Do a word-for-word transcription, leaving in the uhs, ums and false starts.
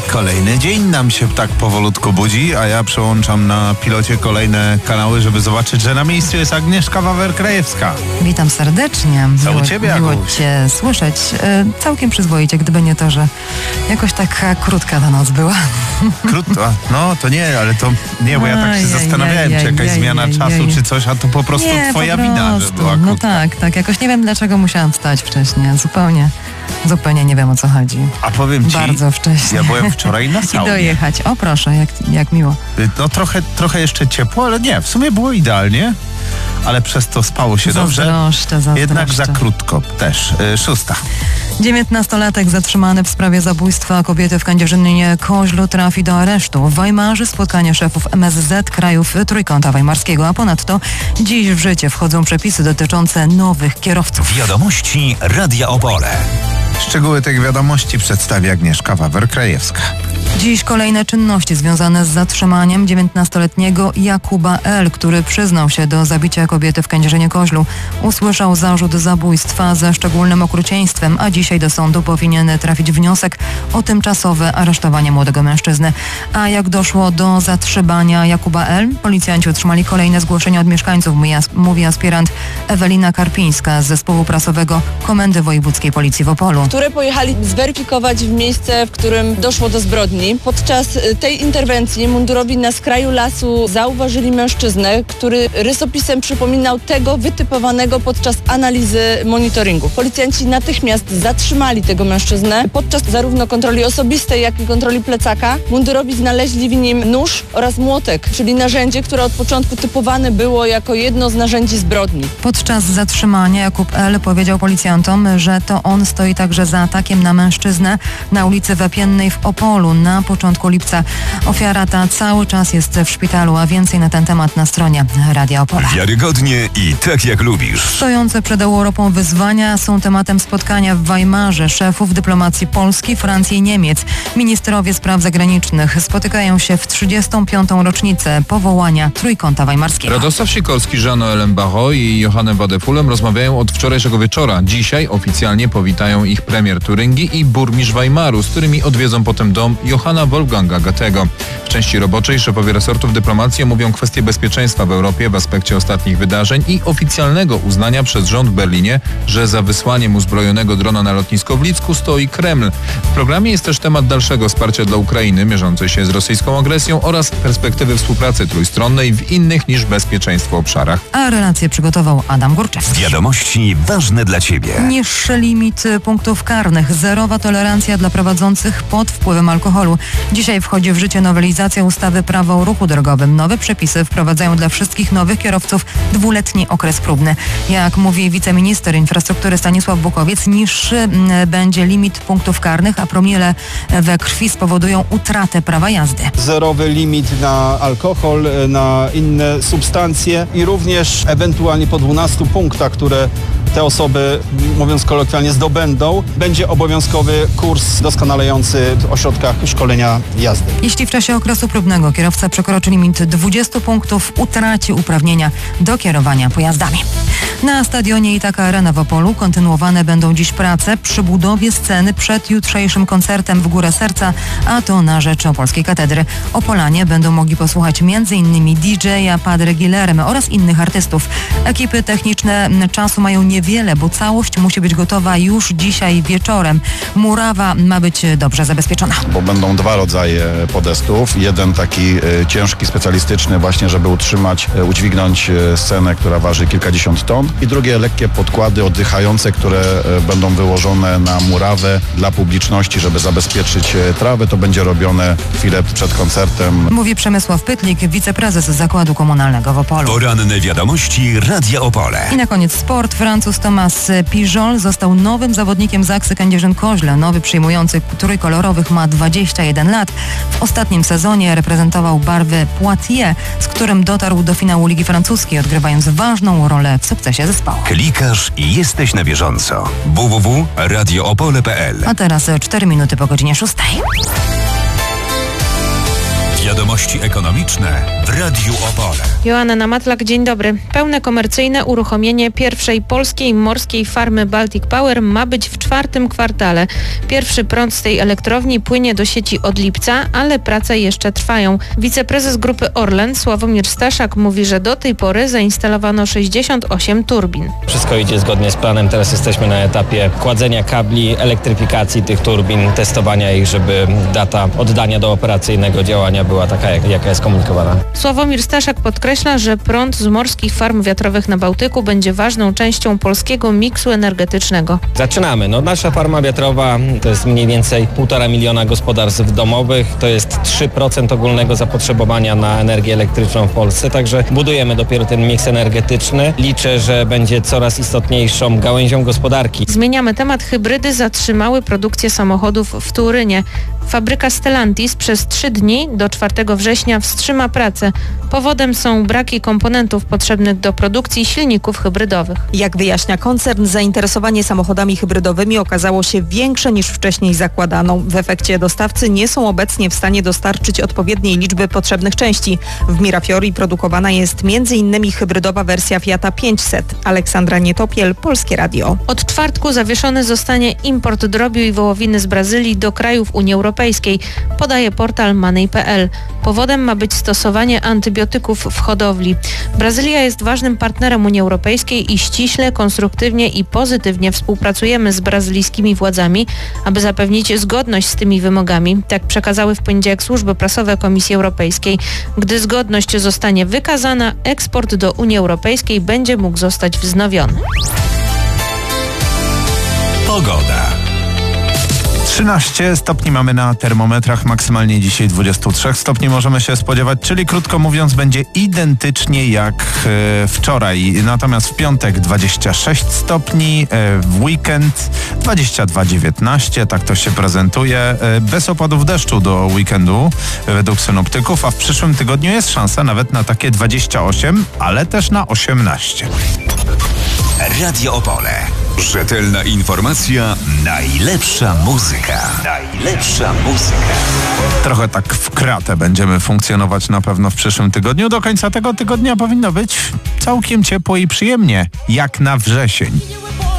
Kolejny dzień nam się tak powolutku budzi, a ja przełączam na pilocie kolejne kanały, żeby zobaczyć, że na miejscu jest Agnieszka Wawer-Krajewska. Witam serdecznie. Co miło, u ciebie, miło Aguś? cię słyszeć. E, całkiem przyzwoicie, gdyby nie to, że jakoś taka krótka ta noc była. Krótko? No to nie, ale to nie, bo ja tak się Ajaj, zastanawiałem, ajaj, czy jakaś ajaj, zmiana ajaj, czasu, ajaj. czy coś, a to po prostu nie, twoja po wina, że prostu. była No krótka. tak, tak. Jakoś nie wiem, dlaczego musiałam wstać wcześniej. Zupełnie, zupełnie nie wiem, o co chodzi. A powiem ci, Bardzo wcześnie. ja byłem wczoraj na I saunie. dojechać. O proszę, jak, jak miło. No trochę, trochę jeszcze ciepło, ale nie, w sumie było idealnie, ale przez to spało się dobrze. Zazdroszczę, zazdroszczę. Jednak za krótko też. Y, szósta. dziewiętnastolatek zatrzymany w sprawie zabójstwa kobiety w Kędzierzynie-Koźlu trafi do aresztu. W Weimarze spotkanie szefów M S Z krajów Trójkąta Weimarskiego, a ponadto dziś w życie wchodzą przepisy dotyczące nowych kierowców. Wiadomości Radia Opole. Szczegóły tych wiadomości przedstawi Agnieszka Wawer-Krajewska. Dziś kolejne czynności związane z zatrzymaniem dziewiętnastoletniego Jakuba L., który przyznał się do zabicia kobiety w Kędzierzynie-Koźlu. Usłyszał zarzut zabójstwa ze szczególnym okrucieństwem, a dzisiaj do sądu powinien trafić wniosek o tymczasowe aresztowanie młodego mężczyzny. A jak doszło do zatrzymania Jakuba L., policjanci otrzymali kolejne zgłoszenia od mieszkańców, mówi aspirant Ewelina Karpińska z zespołu prasowego Komendy Wojewódzkiej Policji w Opolu. Które pojechali zweryfikować w miejsce, w którym doszło do zbrodni. Podczas tej interwencji mundurowi na skraju lasu zauważyli mężczyznę, który rysopisem przypominał tego wytypowanego podczas analizy monitoringu. Policjanci natychmiast zatrzymali tego mężczyznę. Podczas zarówno kontroli osobistej, jak i kontroli plecaka mundurowi znaleźli w nim nóż oraz młotek, czyli narzędzie, które od początku typowane było jako jedno z narzędzi zbrodni. Podczas zatrzymania Jakub L. powiedział policjantom, że to on stoi także za atakiem na mężczyznę na ulicy Wepiennej w Opolu na początku lipca. Ofiara ta cały czas jest w szpitalu, a więcej na ten temat na stronie Radia Opola. Wiarygodnie i tak jak lubisz. Stojące przed Europą wyzwania są tematem spotkania w Weimarze szefów dyplomacji Polski, Francji i Niemiec. Ministrowie spraw zagranicznych spotykają się w trzydziestą piątą rocznicę powołania Trójkąta Weimarskiego. Radosław Sikorski, Jean-Noël Mbaho i Johannem Wadefulem rozmawiają od wczorajszego wieczora. Dzisiaj oficjalnie powitają ich premier Turyngii i burmistrz Weimaru, z którymi odwiedzą potem dom Johanna Wolfganga Goethego. W części roboczej szefowie resortów dyplomacji omówią kwestie bezpieczeństwa w Europie w aspekcie ostatnich wydarzeń i oficjalnego uznania przez rząd w Berlinie, że za wysłaniem uzbrojonego drona na lotnisko w Licku stoi Kreml. W programie jest też temat dalszego wsparcia dla Ukrainy mierzącej się z rosyjską agresją oraz perspektywy współpracy trójstronnej w innych niż bezpieczeństwo obszarach. A relację przygotował Adam Górczewski. Wiadomości ważne dla Ciebie. Niższy limit punktów karnych, zerowa tolerancja dla prowadzących pod wpływem alkoholu. Dzisiaj wchodzi w życie nowelizacja ustawy Prawo o ruchu drogowym. Nowe przepisy wprowadzają dla wszystkich nowych kierowców dwuletni okres próbny. Jak mówi wiceminister infrastruktury Stanisław Bukowiec, niższy m, będzie limit punktów karnych, a promile we krwi spowodują utratę prawa jazdy. Zerowy limit na alkohol, na inne substancje i również ewentualnie po dwunastu punktach, które te osoby, mówiąc kolokwialnie, zdobędą, będzie obowiązkowy kurs doskonalejący w ośrodkach szkolenia jazdy. Jeśli w czasie okresu próbnego kierowca przekroczy limit dwudziestu punktów, utraci uprawnienia do kierowania pojazdami. Na stadionie Itaka Arena w Opolu kontynuowane będą dziś prace przy budowie sceny przed jutrzejszym koncertem w Górę Serca, a to na rzecz Opolskiej Katedry. Opolanie będą mogli posłuchać między innymi D J a Padre Guillermo oraz innych artystów. Ekipy techniczne czasu mają niewiele, bo całość musi być gotowa już dzisiaj wieczorem. Murawa ma być dobrze zabezpieczona. Bo będą dwa rodzaje podestów. Jeden taki e, ciężki, specjalistyczny właśnie, żeby utrzymać, e, udźwignąć e, scenę, która waży kilkadziesiąt ton. I drugie lekkie podkłady oddychające, które e, będą wyłożone na murawę dla publiczności, żeby zabezpieczyć e, trawę. To będzie robione chwilę przed koncertem. Mówi Przemysław Pytlik, wiceprezes Zakładu Komunalnego w Opolu. Poranne wiadomości Radia Opole. I na koniec sport. Francuz Thomas Pijol został nowym zawodnikiem Zaksy Kędzierzyn-Koźle. Nowy przyjmujący trójkolorowych ma dwadzieścia jeden lat. W ostatnim sezonie reprezentował barwy Poitiers, z którym dotarł do finału Ligi Francuskiej, odgrywając ważną rolę w sukcesie zespołu. Klikasz i jesteś na bieżąco. w w w kropka radio opole kropka p l. A teraz cztery minuty po godzinie szóstej. Wiadomości Wiadomości ekonomiczne w Radiu Opole. Joanna Matlak, dzień dobry. Pełne komercyjne uruchomienie pierwszej polskiej morskiej farmy Baltic Power ma być w czwartym kwartale. Pierwszy prąd z tej elektrowni płynie do sieci od lipca, ale prace jeszcze trwają. Wiceprezes grupy Orlen Sławomir Staszak mówi, że do tej pory zainstalowano sześćdziesiąt osiem turbin. Wszystko idzie zgodnie z planem. Teraz jesteśmy na etapie kładzenia kabli, elektryfikacji tych turbin, testowania ich, żeby data oddania do operacyjnego działania była taka, jak, jaka jest komunikowana. Sławomir Staszak podkreśla, że prąd z morskich farm wiatrowych na Bałtyku będzie ważną częścią polskiego miksu energetycznego. Zaczynamy. No, nasza farma wiatrowa to jest mniej więcej półtora miliona gospodarstw domowych. To jest trzy procent ogólnego zapotrzebowania na energię elektryczną w Polsce, także budujemy dopiero ten miks energetyczny. Liczę, że będzie coraz istotniejszą gałęzią gospodarki. Zmieniamy temat. Hybrydy zatrzymały produkcję samochodów w Turynie. Fabryka Stellantis przez trzy dni do czwartego września wstrzyma pracę. Powodem są braki komponentów potrzebnych do produkcji silników hybrydowych. Jak wyjaśnia koncern, zainteresowanie samochodami hybrydowymi okazało się większe niż wcześniej zakładano. W efekcie dostawcy nie są obecnie w stanie dostarczyć odpowiedniej liczby potrzebnych części. W Mirafiori produkowana jest między innymi hybrydowa wersja Fiata pięćset. Aleksandra Nietopiel, Polskie Radio. Od czwartku zawieszony zostanie import drobiu i wołowiny z Brazylii do krajów Unii Europejskiej, podaje portal Money kropka p l. Powodem ma być stosowanie antybiotyków w hodowli. Brazylia jest ważnym partnerem Unii Europejskiej i ściśle, konstruktywnie i pozytywnie współpracujemy z brazylijskimi władzami, aby zapewnić zgodność z tymi wymogami. Tak przekazały w poniedziałek służby prasowe Komisji Europejskiej. Gdy zgodność zostanie wykazana, eksport do Unii Europejskiej będzie mógł zostać wznowiony. Pogoda. trzynaście stopni mamy na termometrach, maksymalnie dzisiaj dwadzieścia trzy stopni możemy się spodziewać, czyli krótko mówiąc będzie identycznie jak e, wczoraj. Natomiast w piątek dwadzieścia sześć stopni, e, w weekend dwadzieścia dwa dziewiętnaście, tak to się prezentuje. E, bez opadów deszczu do weekendu według synoptyków, a w przyszłym tygodniu jest szansa nawet na takie dwadzieścia osiem, ale też na osiemnaście. Radio Opole. Rzetelna informacja, najlepsza muzyka. Najlepsza muzyka. Trochę tak w kratę będziemy funkcjonować na pewno w przyszłym tygodniu. Do końca tego tygodnia powinno być całkiem ciepło i przyjemnie, jak na wrzesień.